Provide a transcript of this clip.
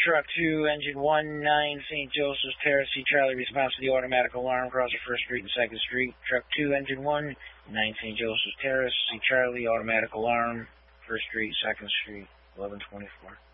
Truck 2, Engine 19, St. Joseph's Terrace, C. Charlie, response to the automatic alarm, crossing 1st Street and 2nd Street. Truck 2, Engine 19, St. Joseph's Terrace, C. Charlie, automatic alarm, 1st Street, 2nd Street, 1124.